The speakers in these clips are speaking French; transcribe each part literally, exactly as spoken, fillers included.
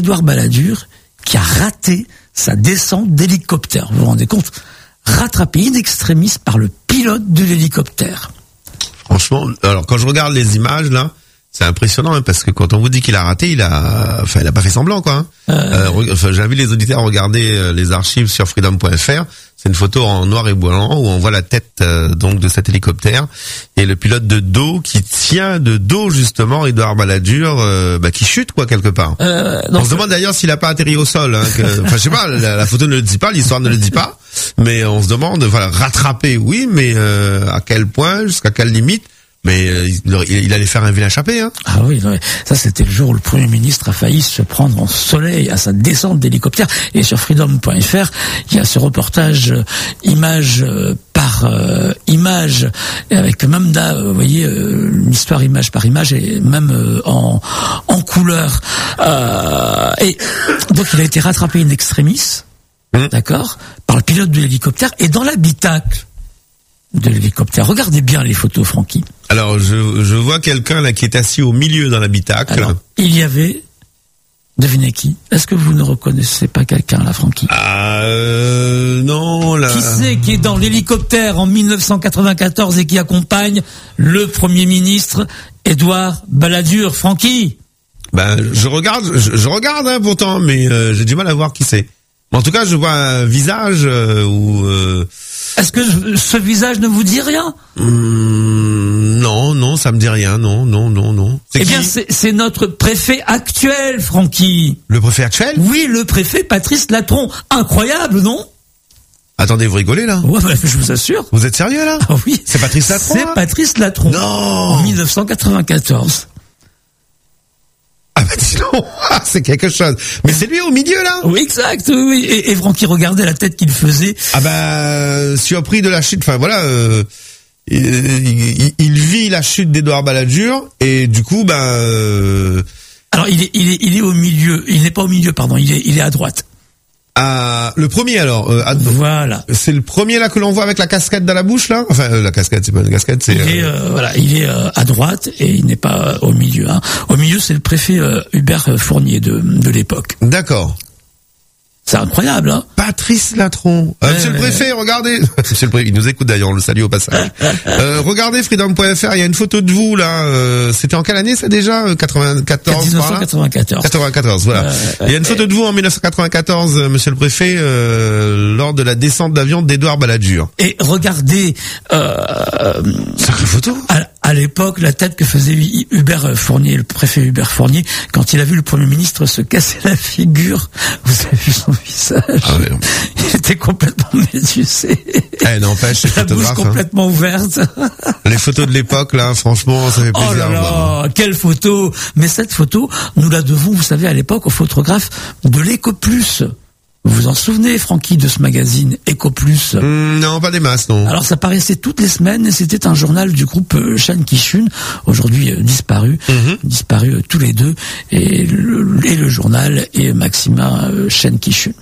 Édouard Balladur qui a raté sa descente d'hélicoptère. Vous vous rendez compte ? Rattrapé in extremis par le pilote de l'hélicoptère. Franchement, alors quand je regarde les images là, c'est impressionnant hein, parce que quand on vous dit qu'il a raté, il a, enfin, il a pas fait semblant quoi. Hein. Euh... Euh, enfin, j'invite les auditeurs à regarder euh, les archives sur freedom point f r. C'est une photo en noir et blanc où on voit la tête euh, donc de cet hélicoptère et le pilote de dos qui tient de dos justement Édouard Balladur, euh, bah, qui chute quoi quelque part. Euh, on se demande d'ailleurs s'il a pas atterri au sol. Hein, que, enfin, je sais pas, la, la photo ne le dit pas, l'histoire ne le dit pas, mais on se demande, voilà, rattraper, oui, mais euh, à quel point, jusqu'à quelle limite. Mais euh, il, il allait faire un vilain échappé, hein. Ah oui, non, ça c'était le jour où le Premier ministre a failli se prendre en soleil à sa descente d'hélicoptère. Et sur freedom point f r, il y a ce reportage euh, image euh, par euh, image, et avec même là, euh, vous voyez, euh, l'histoire image par image, et même euh, en en couleur. Euh, et donc il a été rattrapé in extremis, mmh. d'accord, par le pilote de l'hélicoptère, et dans l'habitacle de l'hélicoptère. Regardez bien les photos, Francky. Alors, je, je vois quelqu'un là qui est assis au milieu dans l'habitacle. Alors, il y avait, devinez qui ? Est-ce que vous ne reconnaissez pas quelqu'un là, Francky ? Ah, euh, non, là. Qui c'est qui est dans l'hélicoptère en dix-neuf cent quatre-vingt-quatorze et qui accompagne le Premier ministre Édouard Balladur, Francky ? Ben, je regarde, je, je regarde hein, pourtant, mais euh, j'ai du mal à voir qui c'est. En tout cas, je vois un visage euh, où... Euh... Est-ce que ce visage ne vous dit rien ? mmh, Non, non, ça me dit rien, non, non, non, non. C'est eh qui bien, c'est, c'est notre préfet actuel, Francky. Le préfet actuel ? Oui, le préfet Patrice Latron. Incroyable, non ? Attendez, vous rigolez là ? Ouais, bah, je vous assure. Vous êtes sérieux là ? Ah oui. C'est Patrice Latron ? C'est Patrice Latron. Non. En dix-neuf cent quatre-vingt-quatorze. Ah bah dis donc, ah, c'est quelque chose. Mais c'est lui au milieu là ? Oui, exact, oui. Et, et Francky, regardait la tête qu'il faisait. Ah bah, surpris de la chute, enfin voilà, euh, il, il, il vit la chute d'Édouard Balladur, et du coup, bah... Euh... Alors, il est, il est, il est au milieu, il n'est pas au milieu, pardon, il est, il est à droite. Ah, le premier alors. Euh, à... Voilà. C'est le premier là que l'on voit avec la casquette dans la bouche là. Enfin, euh, la casquette, c'est pas une casquette, c'est. Il est, euh, voilà, il est euh, à droite et il n'est pas euh, au milieu. Hein. Au milieu, c'est le préfet euh, Hubert Fournier de de l'époque. D'accord. C'est incroyable, hein. Patrice Latron. Euh, ouais, monsieur ouais. le préfet, regardez. Monsieur le préfet, il nous écoute d'ailleurs, on le salue au passage. euh, regardez freedom point f r, il y a une photo de vous là. Euh, c'était en quelle année ça déjà ? quatre-vingt-quatorze. dix-neuf cent quatre-vingt-quatorze. quatre-vingt-quatorze, voilà. Euh, il y a une photo de vous en dix-neuf cent quatre-vingt-quatorze, monsieur le préfet, euh, lors de la descente d'avion d'Édouard Balladur. Et regardez. Euh, Sacrée photo. À, à l'époque, la tête que faisait Hubert Fournier, le préfet Hubert Fournier, quand il a vu le Premier ministre se casser la figure, vous avez vu son visage. Ah, ouais. Il était complètement médusé. Eh, n'empêche, la bouche complètement hein. ouverte. Les photos de l'époque, là, franchement, ça fait plaisir. Oh là là, quelle photo! Mais cette photo, nous la devons, vous savez, à l'époque, au photographe de l'Ecoplus. Vous vous en souvenez, Francky, de ce magazine Ecoplus? mmh, Non, pas des masses, non. Alors, ça paraissait toutes les semaines, et c'était un journal du groupe euh, Shen Kishun, aujourd'hui euh, disparu, mmh. disparu euh, tous les deux, et le, et le journal et Maxima euh, Shen Kishun.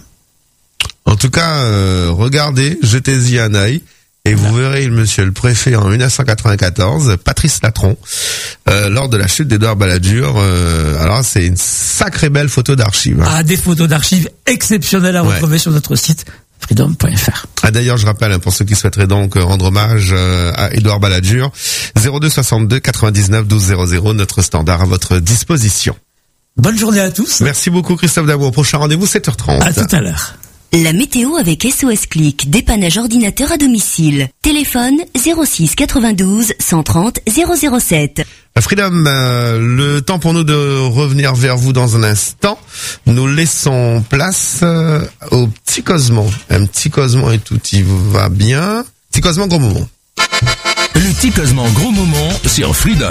En tout cas, euh, regardez, jetez-y un œil, et vous verrez monsieur le préfet en dix-neuf cent quatre-vingt-quatorze, Patrice Latron, euh, lors de la chute d'Édouard Balladur. Euh, alors c'est une sacrée belle photo d'archives. Hein. Ah, des photos d'archives exceptionnelles à retrouver ouais. sur notre site freedom point f r. Ah, d'ailleurs, je rappelle, hein, pour ceux qui souhaiteraient donc rendre hommage euh, à Édouard Balladur, zéro deux soixante-deux quatre-vingt-dix-neuf douze zéro zéro, notre standard à votre disposition. Bonne journée à tous. Merci beaucoup Christophe Damour. Prochain rendez-vous sept heures trente. À tout à l'heure. La météo avec S O S Click, dépannage ordinateur à domicile. Téléphone zéro six quatre-vingt-douze cent trente zéro zéro sept. Freedom, euh, le temps pour nous de revenir vers vous dans un instant. Nous laissons place euh, au petit Cosmo. Un petit Cosmo et tout y va bien. Petit Cosmo, gros moment. Le petit Cosmo, gros moment sur Freedom.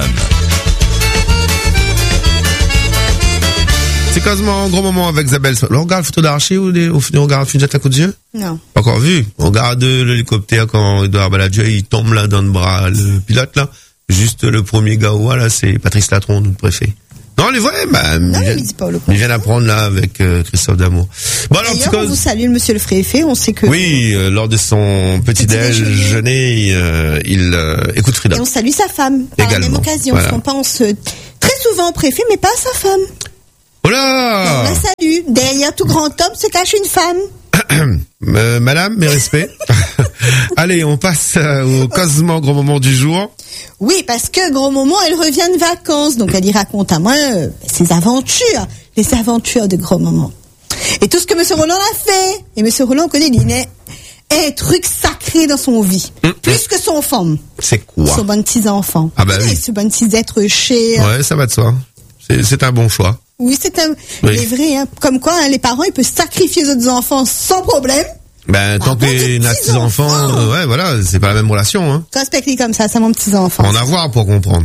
C'est quasiment un gros moment avec Isabelle. On regarde la photo d'archi ou des, on regarde une jette un coup de yeux? Non. Pas encore vu. On regarde l'hélicoptère quand Édouard Balladur, il tombe là dans le bras, le pilote là. Juste le premier gars, voilà, c'est Patrice Latron, notre préfet. Non, les vrais, bah, non, il, vient, pas le il vient d'apprendre là avec euh, Christophe Damour. Bon, alors, d'ailleurs, on vous salue le monsieur le préfet, on sait que... Oui, euh, lors de son petit, petit déjeuner, euh, il euh, écoute Freedom. Et on salue sa femme, par Également. La même occasion. Voilà. On pense très souvent au préfet, mais pas à sa femme. Oh là! On la salue. derrière tout grand homme se cache une femme. euh, madame, mes respects. Allez, on passe euh, au Cosmo gros moment du jour. Oui, parce que gros moment, elle revient de vacances. Donc, elle y raconte à moi euh, ses aventures. Les aventures de gros moment. Et tout ce que M. Roland a fait. Et M. Roland connaît l'Inet. Un truc sacré dans son vie. Mmh. Plus que son femme. C'est quoi? Son bon petit enfant. Ah bah oui. Ce bon petit être cher. Ouais, ça va de soi. C'est, c'est un bon choix. Oui, c'est un, oui. C'est vrai, hein. Comme quoi, hein, les parents, ils peuvent sacrifier les autres enfants sans problème. Ben, tant que t'es un petit enfant, euh, ouais, voilà, c'est pas la même relation, hein. Respecte-les comme ça, c'est mon petit enfant. En avoir pour comprendre.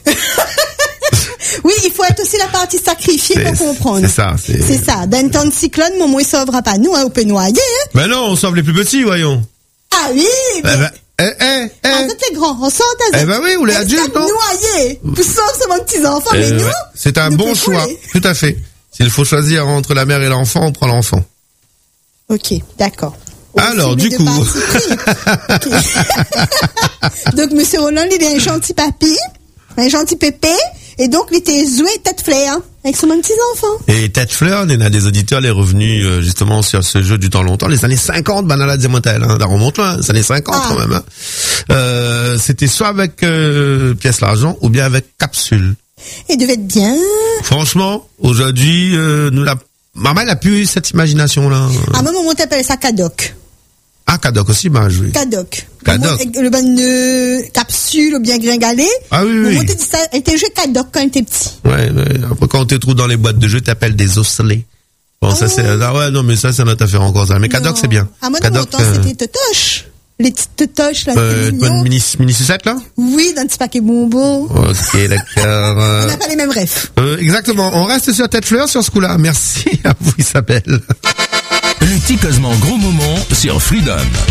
Oui, il faut être aussi la partie sacrifiée c'est, pour comprendre. C'est ça, c'est... C'est ça. Dans un temps de cyclone, mon mot, il sauvera pas nous, hein, on peut noyer, hein. Ben non, on sauve les plus petits, voyons. Ah oui, mais... Eh ben, eh, eh, eh. Ah, ça, c'est grand, on sort à Eh ben oui, ou les adultes, non? Noyer. Pour sauver mon petit enfant, eh mais nous. Ouais. C'est un bon choix. Couler. Tout à fait. S'il faut choisir entre la mère et l'enfant, on prend l'enfant. Ok, d'accord. Alors, du coup. Okay. Donc, monsieur Roland, il est un gentil papy, un gentil pépé, et donc, il était joué tête fleur, avec son petit enfant. Et tête fleur, il y en a des auditeurs, les revenus, euh, justement, sur ce jeu du temps longtemps, les années cinquante, Banana Diamontel, hein, ça remonte loin, les années cinquante, ah. quand même, hein. Euh, c'était soit avec, euh, pièce l'argent, ou bien avec capsule. Il devait être bien. Franchement, aujourd'hui, euh, nous la, maman, elle a plus cette imagination-là. À un moment, on t'appelle ça cadoc. Ah, cadoc aussi, bah, joué. Cadoc. Cadoc. Le, le bon euh, capsule, bien gringalé. Ah oui, oui. On dit ça, elle était joué cadoc quand elle était petit. Ouais, ouais. Après, quand on te trouve dans les boîtes de jeux, t'appelles des osselets. Bon, oh. ça, c'est, ah ouais, non, mais ça, c'est notre affaire encore, ça. Mais cadoc, c'est bien. À mon cadoc, temps, euh... c'était totoche. Les petites totoches, là. Euh, une mini, mini sucette, là? Oui, dans un petit paquet bonbons. Ok, d'accord. On n'a pas les mêmes rêves. Euh, exactement. On reste sur tête fleur sur ce coup-là. Merci à vous, Isabelle. Le Ticosement gros moment sur Freedom.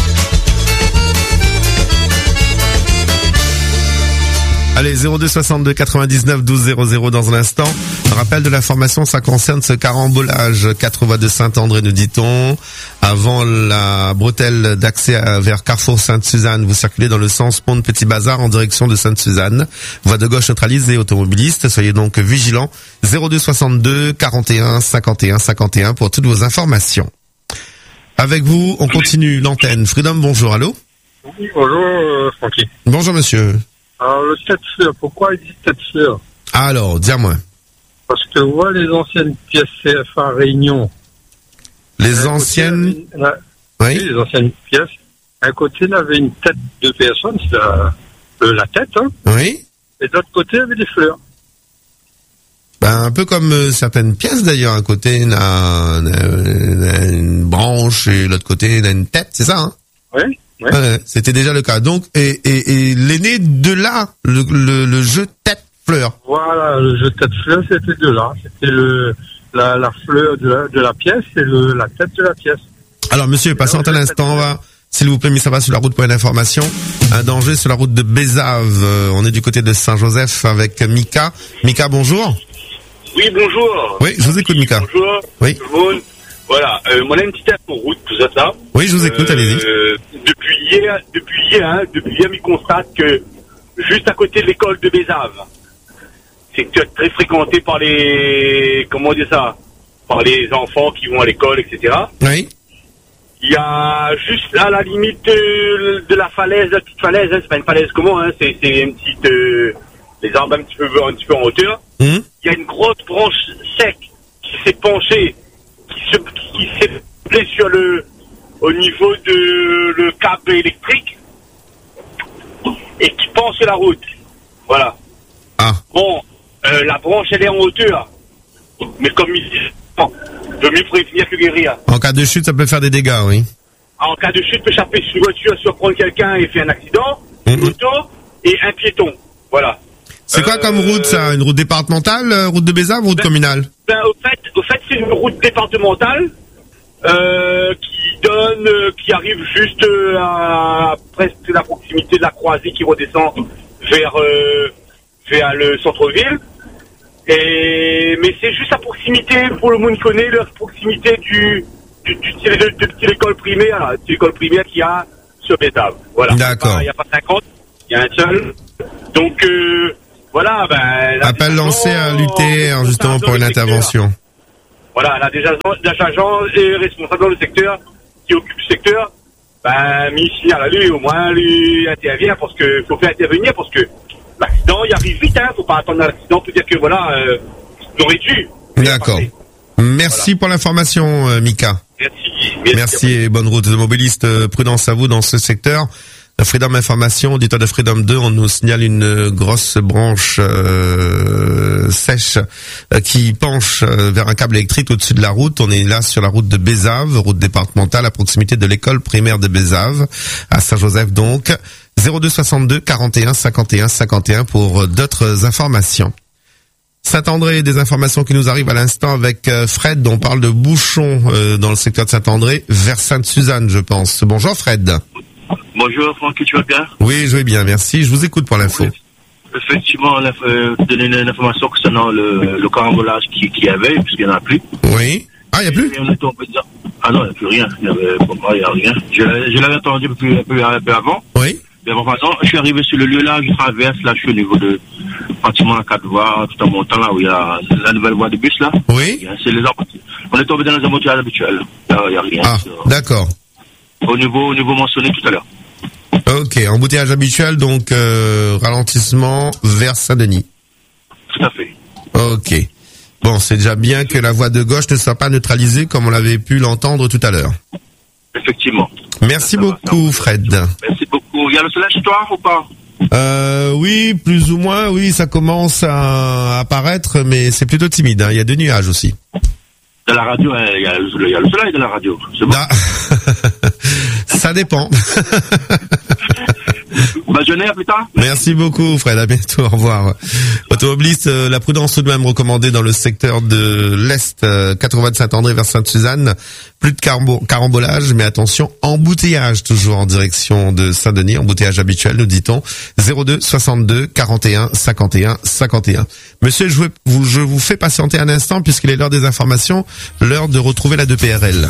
Allez, zéro deux soixante-deux quatre-vingt-dix-neuf douze zéro zéro dans un instant. Un rappel de l'information, ça concerne ce carambolage. Quatre voies de Saint-André, nous dit-on. Avant la bretelle d'accès à, vers Carrefour Sainte-Suzanne, vous circulez dans le sens pont de Petit Bazar en direction de Sainte-Suzanne. Voie de gauche neutralisée, automobilistes. Soyez donc vigilants. zéro deux soixante-deux quarante et un cinquante et un cinquante et un pour toutes vos informations. Avec vous, on continue l'antenne. Freedom, bonjour, allô? Oui, bonjour, euh, Francky. Bonjour, monsieur. Alors, le tête fleur, pourquoi il dit tête fleur? Alors, dis-moi. Parce que vous voyez les anciennes pièces C F A Réunion. Les anciennes... Côté, la... oui. oui, les anciennes pièces. À un côté, il y avait une tête de personne, c'est la, la tête, hein. Oui. Et de l'autre côté, il y avait des fleurs. Ben, un peu comme euh, certaines pièces d'ailleurs. Un côté, il y a une branche et l'autre côté, il y a une tête, c'est ça, hein? Oui. Ouais. Ouais, c'était déjà le cas. Donc, et, et, et l'aîné de là, le, le, le jeu tête-fleur. Voilà, le jeu tête-fleur, c'était de là. C'était le, la, la fleur de la, de la pièce et le, la tête de la pièce. Alors, monsieur, patiente un instant, on va, s'il vous plaît, mais ça va sur la route pour une information. Un danger sur la route de Bézave. Euh, on est du côté de Saint-Joseph avec Mika. Mika, bonjour. Oui, bonjour. Oui, je vous écoute, Mika. Bonjour. Oui. Tout le monde. Voilà, euh, mon ami petite pour route, tout ça, ça. Oui, je vous écoute, euh, allez-y. Depuis hier, depuis hier, hein, depuis hier, il constate que juste à côté de l'école de Bézave, c'est très fréquenté par les, comment dire ça, par les enfants qui vont à l'école, et cetera. Oui. Il y a juste à la limite de, de la falaise, la petite falaise, hein, c'est pas une falaise comment, hein, c'est, c'est une petite, euh, les arbres un petit peu, un petit peu en hauteur. Mmh. Il y a une grosse branche sec qui s'est penchée, qui se, qui s'est plée sur le, au niveau de le câble électrique et qui pend sur la route. Voilà. Ah. Bon, euh, la branche elle est en hauteur, mais comme il dit, bon, vaut mieux prévenir que guérir. En cas de chute, ça peut faire des dégâts, oui. En cas de chute, peut échapper sur une voiture, surprendre quelqu'un et faire un accident, mmh. une auto et un piéton. Voilà. C'est quoi euh, comme route, ça? Une route départementale, euh, route de Bézave ou route ben, communale? Ben, au fait, au fait, c'est une route départementale, euh, qui donne, euh, qui arrive juste euh, à presque la proximité de la croisée qui redescend vers, euh, vers le centre-ville. Et, mais c'est juste à proximité, pour le monde connaît, la proximité du, du, du, du, de, de, de l'école primaire, là, de l'école primaire qu'il y a sur Bézave. Voilà. D'accord. Il n'y a pas cinquante, il y a un seul. Donc, euh, voilà, ben... Appel lancé à lutter, justement, pour une intervention. voilà, là, des agents, des agents et responsables dans le secteur qui occupent le secteur, ben, mis signal à lui, au moins, lui intervient parce que, faut faire intervenir parce que l'accident, il arrive vite, hein, faut pas attendre un accident pour dire que voilà, euh, on aurait dû. D'accord. Merci voilà. pour l'information, euh, Mika. Merci. Merci, Merci et bonne route de mobiliste. Euh, prudence à vous dans ce secteur. Freedom Information, auditeur de Freedom deux, on nous signale une grosse branche euh, sèche euh, qui penche euh, vers un câble électrique au-dessus de la route. On est là sur la route de Bézave, route départementale à proximité de l'école primaire de Bézave, à Saint-Joseph donc. zéro deux soixante-deux quarante et un cinquante et un cinquante et un pour d'autres informations. Saint-André, des informations qui nous arrivent à l'instant avec Fred. On parle de bouchons euh, dans le secteur de Saint-André vers Sainte-Suzanne, je pense. Bonjour Fred. Bonjour Franck, tu vas bien? Oui, je vais bien, merci. Je vous écoute pour l'info. Oui. Effectivement, on a euh, donné une information concernant le, le carambolage qui, qui y avait, puisqu'il n'y en a plus. Oui. Ah, il n'y a plus? On est tombé dedans. Ah non, il n'y a plus rien. Il y avait, pour moi, il n'y a rien. Je, je l'avais entendu un peu, un peu, un peu avant. Oui. Mais bon, par exemple, je suis arrivé sur le lieu là, je traverse, là, je suis au niveau de, pratiquement la quatre voies, tout en montant là où il y a la nouvelle voie de bus là. Oui. C'est les embouteillages. On est tombé dans les embouteillages habituels. Là, il n'y a rien. Ah, sur, d'accord. Au niveau, au niveau mentionné tout à l'heure. Ok, embouteillage habituel, donc euh, ralentissement vers Saint-Denis. Tout à fait. Ok. Bon, c'est déjà bien que la voie de gauche ne soit pas neutralisée comme on l'avait pu l'entendre tout à l'heure. Effectivement. Merci ça beaucoup, va, Fred. Merci beaucoup. Il y a le soleil chez toi ou pas? Euh, oui, plus ou moins, oui, ça commence à apparaître, mais c'est plutôt timide, hein. Il y a des nuages aussi. De la radio, il y a le soleil, il y a le soleil de la radio. C'est bon. Ah. Ça dépend. Bonne journée, à plus tard. Merci beaucoup, Fred. À bientôt. Au revoir. Automobiliste, euh, la prudence tout de même recommandée dans le secteur de l'Est, euh, quatre voies de Saint-André vers Sainte-Suzanne. Plus de carbo- carambolage, mais attention, embouteillage toujours en direction de Saint-Denis. Embouteillage habituel, nous dit-on. zéro deux soixante-deux quarante et un cinquante et un cinquante et un. Monsieur, je vous, je vous fais patienter un instant puisqu'il est l'heure des informations, l'heure de retrouver la deux P R L.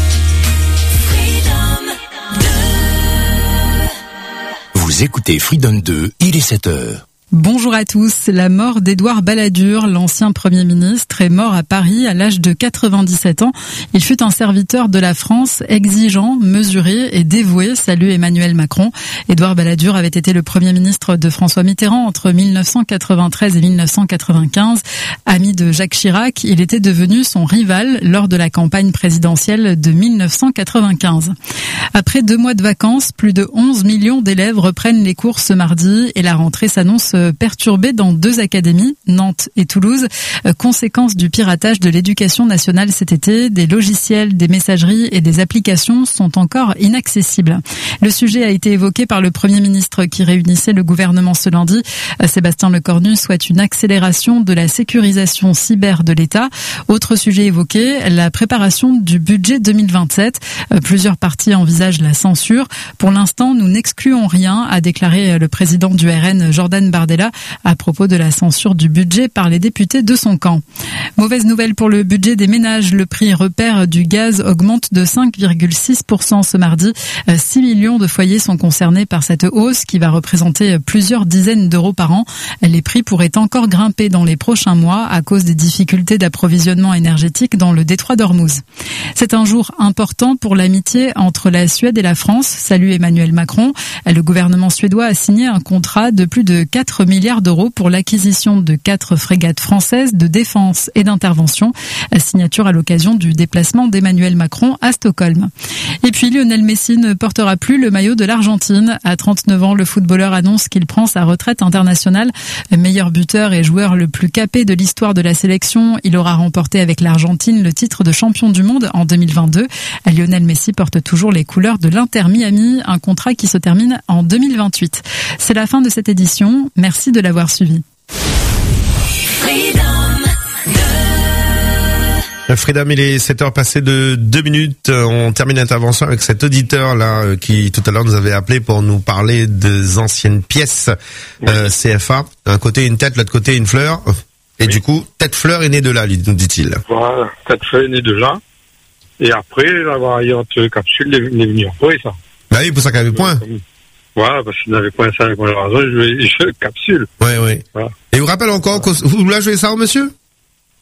Vous écoutez Freedom deux, il est sept heures. Bonjour à tous. La mort d'Édouard Balladur, l'ancien Premier ministre, est mort à Paris à l'âge de quatre-vingt-dix-sept ans. Il fut un serviteur de la France, exigeant, mesuré et dévoué. Salut Emmanuel Macron. Édouard Balladur avait été le Premier ministre de François Mitterrand entre mille neuf cent quatre-vingt-treize et mille neuf cent quatre-vingt-quinze. Ami de Jacques Chirac, il était devenu son rival lors de la campagne présidentielle de mille neuf cent quatre-vingt-quinze. Après deux mois de vacances, plus de onze millions d'élèves reprennent les cours ce mardi et la rentrée s'annonce perturbée dans deux académies, Nantes et Toulouse. Conséquence du piratage de l'éducation nationale cet été, des logiciels, des messageries et des applications sont encore inaccessibles. Le sujet a été évoqué par le Premier ministre qui réunissait le gouvernement ce lundi. Sébastien Lecornu souhaite une accélération de la sécurisation cyber de l'État. Autre sujet évoqué, la préparation du budget deux mille vingt-sept. Plusieurs partis envisagent la censure. Pour l'instant, nous n'excluons rien, a déclaré le président du R N, Jordan Bardella, à propos de la censure du budget par les députés de son camp. Mauvaise nouvelle pour le budget des ménages. Le prix repère du gaz augmente de cinq virgule six pour cent ce mardi. six millions de foyers sont concernés par cette hausse qui va représenter plusieurs dizaines d'euros par an. Les prix pourraient encore grimper dans les prochains mois à cause des difficultés d'approvisionnement énergétique dans le détroit d'Ormuz. C'est un jour important pour l'amitié entre la Suède et la France. Salut Emmanuel Macron. Le gouvernement suédois a signé un contrat de plus de quatre milliards d'euros pour l'acquisition de quatre frégates françaises de défense et d'intervention. Signature à l'occasion du déplacement d'Emmanuel Macron à Stockholm. Et puis Lionel Messi ne portera plus le maillot de l'Argentine. À trente-neuf ans, le footballeur annonce qu'il prend sa retraite internationale. Meilleur buteur et joueur le plus capé de l'histoire de la sélection, il aura remporté avec l'Argentine le titre de champion du monde en deux mille vingt-deux. Lionel Messi porte toujours les couleurs de l'Inter Miami, un contrat qui se termine en deux mille vingt-huit. C'est la fin de cette édition. Merci de l'avoir suivi. Freedom, il est sept heures passées de deux minutes. On termine l'intervention avec cet auditeur là qui tout à l'heure nous avait appelé pour nous parler des anciennes pièces euh, C F A. D'un côté une tête, l'autre côté une fleur. Et oui. Du coup, tête fleur est née de là, nous dit-il. Voilà, tête fleur est née de là. Et après, la variante capsule est venue après ça. Bah oui, pour ça qu'il avait point. Voilà, parce qu'il n'avait pas ça avec mon raison, je vais, je capsule. Ouais, ouais. Voilà. Et vous rappelez encore, que vous la jouez ça au monsieur?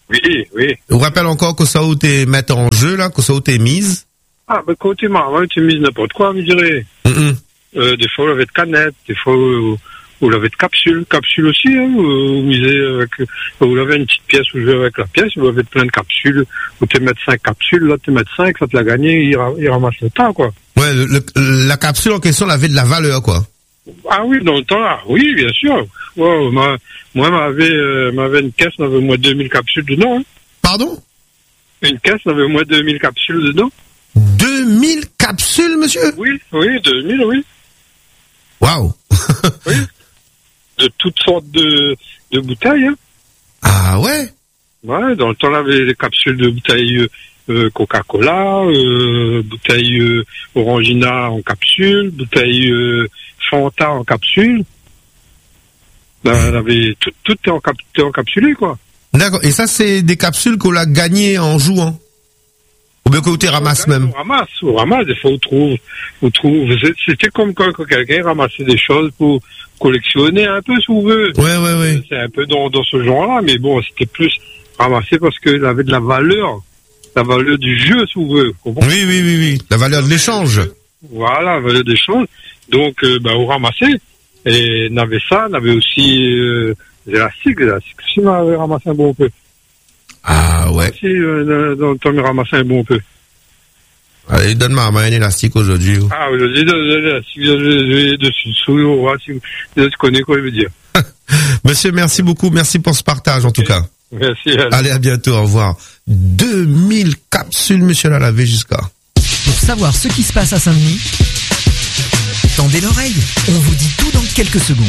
Oui, oui. Je vous rappelle encore que ça où t'es mettre en jeu, là, que ça où t'es mise. Ah, ben, quand t'es marrant, tu mises n'importe quoi, on me dirait. Mm-mm. Euh, des fois, on avait de canettes, des fois, euh, on avait de capsules, capsules aussi, hein, vous misez avec, vous avez une petite pièce où je vais avec la pièce, vous avez plein de capsules, vous te mettre cinq capsules, là, tu mets cinq, ça te l'a gagné, il, ra- il ramasse le temps, quoi. Ouais, le, le- la capsule en question, elle avait de la valeur, quoi. Ah oui, dans le temps, là, oui, bien sûr. Wow, ma, moi, m'avait, euh, m'avait une caisse, m'avait au moins deux mille capsules dedans, hein. Pardon? Une caisse, m'avait au moins deux mille capsules dedans. deux mille capsules, monsieur? Oui, oui, deux mille, oui. Waouh! Oui. De toutes sortes de, de bouteilles, hein. Ah ouais? Ouais, dans le temps, là, il y avait les capsules de bouteilles euh, Coca-Cola, euh, bouteilles euh, Orangina en capsule, bouteilles euh, Fanta en capsule. Là, il y avait tout, tout est, encap, est encapsulé, quoi. D'accord. Et ça, c'est des capsules qu'on a gagnées en jouant? Ou bien que vous te ramasses même? On ramasse, on ramasse, des fois, on trouve, on trouve, c'était comme quand, quand quelqu'un ramassait des choses pour collectionner un peu, si vous voulez. Ouais, ouais, ouais. C'est un peu dans, dans ce genre-là, mais bon, c'était plus ramassé parce qu'il avait de la valeur, la valeur du jeu, si vous voulez. Oui, oui, oui, oui. La valeur de l'échange. Voilà, la valeur des choses. Donc, euh, bah, on ramassait. Et on avait ça, on avait aussi euh, des élastiques, des élastiques aussi, on avait ramassé un bon peu. Ah ouais. Aussi, euh, dans le temps, on ramassé un bon peu. Allez, donne-moi un élastique aujourd'hui. Ah, aujourd'hui, l'élastique dessus, on voit si tu connais quoi il veut dire. Monsieur, merci beaucoup, merci pour ce partage en tout cas. Merci. Allez. allez, à bientôt, au revoir. deux mille capsules, monsieur l'a lavé jusqu'à. Pour savoir ce qui se passe à Saint-Denis, tendez l'oreille, on vous dit tout dans quelques secondes.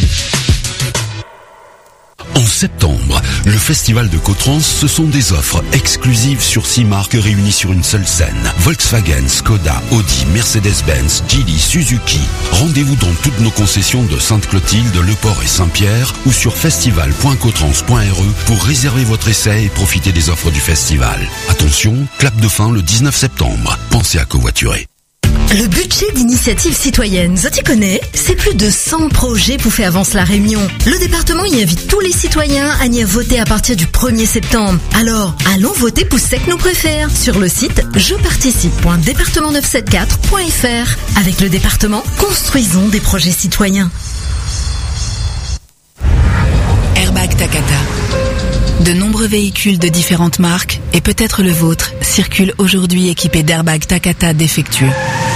En septembre, le Festival de Cotrans, ce sont des offres exclusives sur six marques réunies sur une seule scène. Volkswagen, Skoda, Audi, Mercedes-Benz, Geely, Suzuki. Rendez-vous dans toutes nos concessions de Sainte-Clotilde, Le Port et Saint-Pierre ou sur festival point cotrans point r e pour réserver votre essai et profiter des offres du festival. Attention, clap de fin le dix-neuf septembre. Pensez à covoiturer. Le budget d'initiative citoyenne, ça tu connais? C'est plus de cent projets pour faire avancer la Réunion. Le département y invite tous les citoyens à y voter à partir du premier septembre. Alors, allons voter pour ceux que nous préfèrent sur le site je participe point département neuf cent soixante-quatre point f r. Avec le département, construisons des projets citoyens. Airbag Takata. De nombreux véhicules de différentes marques, et peut-être le vôtre, circulent aujourd'hui équipés d'airbags Takata défectueux.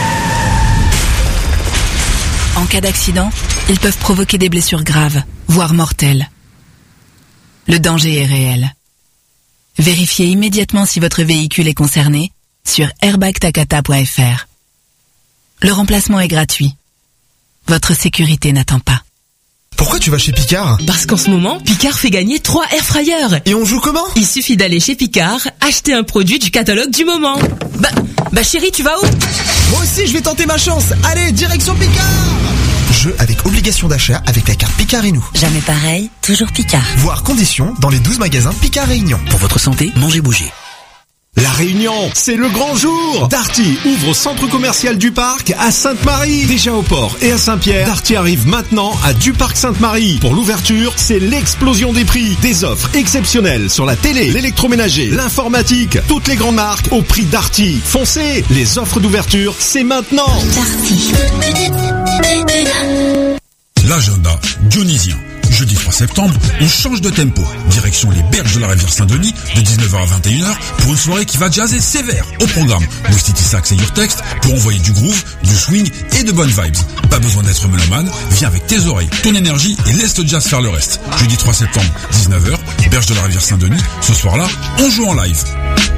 En cas d'accident, ils peuvent provoquer des blessures graves, voire mortelles. Le danger est réel. Vérifiez immédiatement si votre véhicule est concerné sur airbag takata point f r. Le remplacement est gratuit. Votre sécurité n'attend pas. Pourquoi tu vas chez Picard? Parce qu'en ce moment, Picard fait gagner trois airfryers. Et on joue comment? Il suffit d'aller chez Picard, acheter un produit du catalogue du moment. Bah, bah chérie, tu vas où? Moi aussi, je vais tenter ma chance. Allez, direction Picard! Jeu avec obligation d'achat avec la carte Picard et nous. Jamais pareil, toujours Picard. Voir conditions dans les douze magasins Picard Réunion. Pour votre santé, mangez bouger. La Réunion, c'est le grand jour. Darty ouvre au centre commercial du Parc à Sainte-Marie. Déjà au port et à Saint-Pierre, Darty arrive maintenant à du Parc Sainte-Marie. Pour l'ouverture, c'est l'explosion des prix. Des offres exceptionnelles sur la télé, l'électroménager, l'informatique, toutes les grandes marques au prix Darty. Foncez, les offres d'ouverture, c'est maintenant. Darty. L'agenda dionysien. Jeudi trois septembre, on change de tempo. Direction les berges de la rivière Saint-Denis de dix-neuf heures à vingt et une heures pour une soirée qui va jazzer sévère. Au programme, Wistiti Sax et Your Text pour envoyer du groove, du swing et de bonnes vibes. Pas besoin d'être mélomane, viens avec tes oreilles, ton énergie et laisse le jazz faire le reste. Jeudi trois septembre, dix-neuf heures, berges de la rivière Saint-Denis. Ce soir-là, on joue en live.